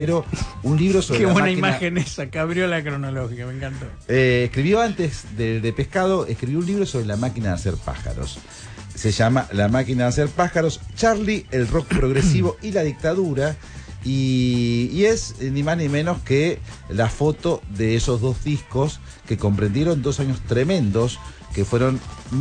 Pero un libro sobre Qué la buena máquina... imagen esa, que abrió la cronológica, me encantó. Escribió antes de Pescado, escribió un libro sobre la máquina de hacer pájaros. Se llama La máquina de hacer pájaros, Charlie, el rock progresivo y la dictadura. Y es ni más ni menos que la foto de esos dos discos que comprendieron 2 años tremendos, que fueron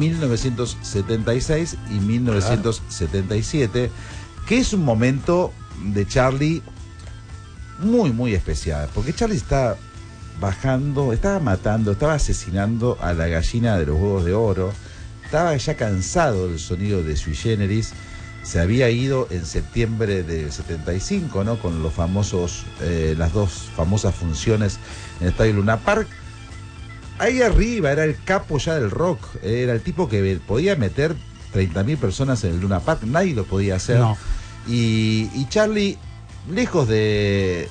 1976 y 1977, que es un momento de Charlie muy, muy especial, porque Charlie está bajando, estaba matando, estaba asesinando a la gallina de los huevos de oro, estaba ya cansado del sonido de Sui Generis, se había ido en septiembre del 75, ¿no? Con los famosos, las 2 famosas funciones en el Estadio Luna Park. Ahí arriba era el capo ya del rock, era el tipo que podía meter 30.000 personas en el Luna Park, nadie lo podía hacer. No. Y Charlie, lejos de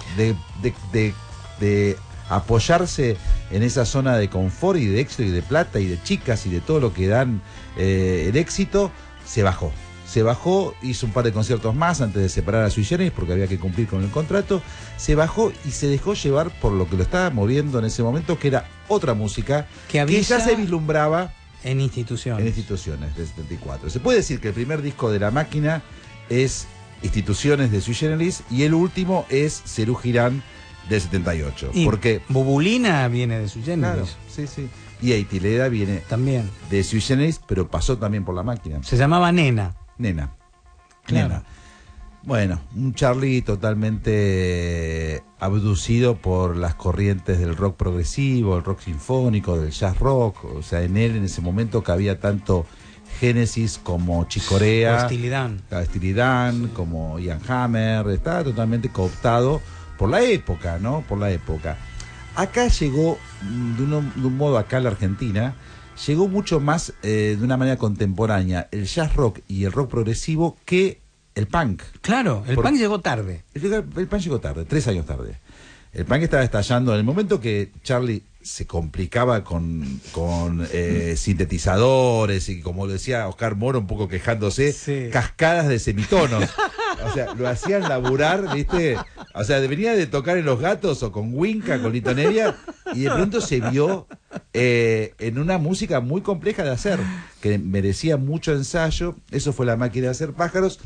apoyarse en esa zona de confort y de éxito y de plata y de chicas y de todo lo que dan el éxito, se bajó, hizo un par de conciertos más antes de separar a Sui Generis porque había que cumplir con el contrato, se bajó y se dejó llevar por lo que lo estaba moviendo en ese momento, que era otra música que ya se vislumbraba en instituciones de 74. Se puede decir que el primer disco de La Máquina es Instituciones de Sui Generis y el último es Serú Girán del 78. Y porque Bubulina viene de Sui Generis. Claro, sí. Y Eitileda viene también de Sui Generis, pero pasó también por La Máquina. Se llamaba Nena. Claro. Bueno, un Charlie totalmente abducido por las corrientes del rock progresivo, el rock sinfónico, del jazz rock. O sea, en él en ese momento cabía tanto Génesis como Chicorea, Estilidán, como Ian Hammer. Estaba totalmente cooptado por la época, ¿no? Por la época. Acá llegó, de un modo acá a la Argentina, llegó mucho más de una manera contemporánea el jazz rock y el rock progresivo que el punk. Claro, el punk llegó tarde. El punk llegó tarde, 3 años tarde. El punk estaba estallando en el momento que Charlie se complicaba con sintetizadores y, como decía Oscar Moro, un poco quejándose, sí, cascadas de semitonos. O sea, lo hacían laburar, ¿viste? O sea, venía de tocar en Los Gatos o con Winca, con Lito Nevia, y de pronto se vio en una música muy compleja de hacer, que merecía mucho ensayo. Eso fue La Máquina de hacer pájaros.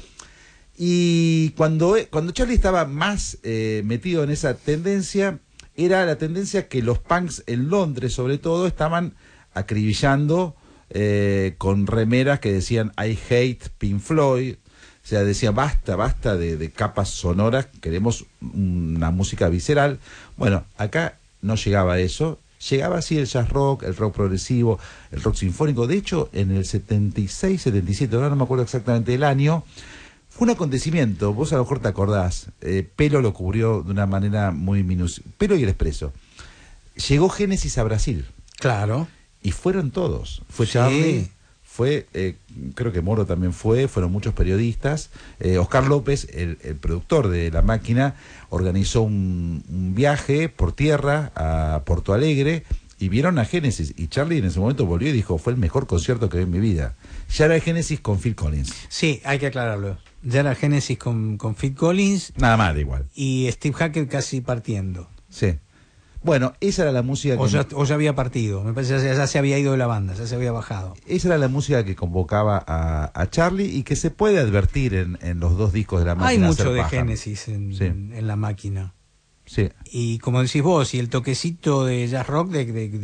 Y cuando Charlie estaba más metido en esa tendencia, era la tendencia que los punks en Londres, sobre todo, estaban acribillando con remeras que decían I hate Pink Floyd. O sea, decían basta de capas sonoras, queremos una música visceral. Bueno, acá no llegaba eso. Llegaba así el jazz rock, el rock progresivo, el rock sinfónico. De hecho, en el 76, 77, ahora no me acuerdo exactamente el año, fue un acontecimiento. Vos a lo mejor te acordás. Pelo lo cubrió de una manera muy minuciosa. Pelo y el Expreso. Llegó Génesis a Brasil. Claro. Y fueron todos. Fue Charlie, fue, creo que Moro también fueron muchos periodistas. Oscar López, el productor de La Máquina, organizó un viaje por tierra a Porto Alegre y vieron a Génesis. Y Charlie en ese momento volvió y dijo, fue el mejor concierto que vi en mi vida. Ya era Génesis con Phil Collins. Sí, hay que aclararlo. Ya era Génesis con Phil Collins. Nada más, igual. Y Steve Hackett casi partiendo. Sí. Bueno, esa era la música que... O ya había partido, me parece que ya se había ido de la banda, ya se había bajado. Esa era la música que convocaba a Charlie y que se puede advertir en los 2 discos de La Máquina. Hay mucho de Génesis en La Máquina. Sí. Y como decís vos, y el toquecito de jazz rock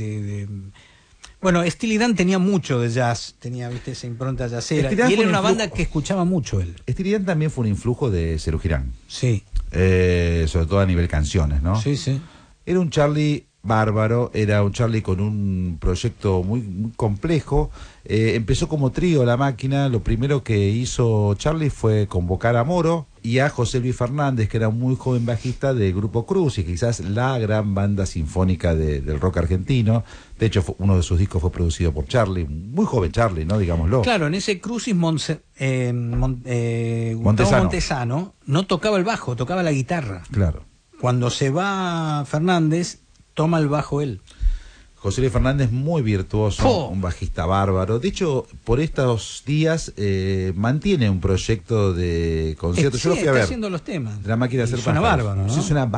Bueno, Steely Dan tenía mucho de jazz, tenía, viste, esa impronta jazzera. Y él era una banda que escuchaba mucho él. Steely Dan también fue un influjo de Serú Girán. Sí. Sobre todo a nivel canciones, ¿no? Sí. Era un Charlie bárbaro, era un Charlie con un proyecto muy, muy complejo. Empezó como trío La Máquina. Lo primero que hizo Charlie fue convocar a Moro y a José Luis Fernández, que era un muy joven bajista del Grupo Cruz y quizás la gran banda sinfónica del rock argentino. De hecho, uno de sus discos fue producido por Charlie, muy joven Charlie, ¿no? Digámoslo. Claro, en ese Crucis Montesano no tocaba el bajo, tocaba la guitarra. Claro. Cuando se va Fernández, toma el bajo él. José Luis Fernández, muy virtuoso, un bajista bárbaro. De hecho, por estos días mantiene un proyecto de concierto. Yo lo fui a ver. Está haciendo los temas. De La Máquina de Hacer Pájaros. Suena bárbaro, ¿no? Sí, suena